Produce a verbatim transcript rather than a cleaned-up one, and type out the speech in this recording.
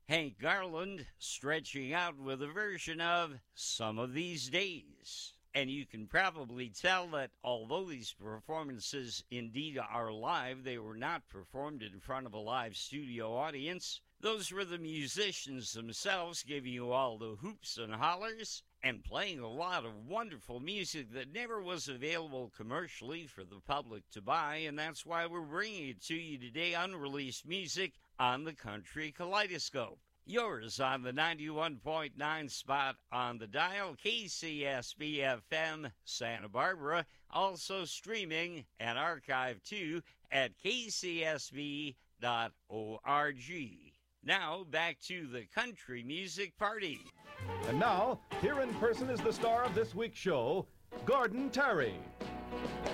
Hank Garland stretching out with a version of Some of These Days. And you can probably tell that although these performances indeed are live, they were not performed in front of a live studio audience. Those were the musicians themselves giving you all the hoops and hollers and playing a lot of wonderful music that never was available commercially for the public to buy, and that's why we're bringing it to you today, unreleased music on the Country Kaleidoscope. Yours on the ninety-one point nine spot on the dial, K C S B F M Santa Barbara, also streaming and archived too at k c s b dot org. Now, back to the Country Music Party. And now, here in person is the star of this week's show, Gordon Terry.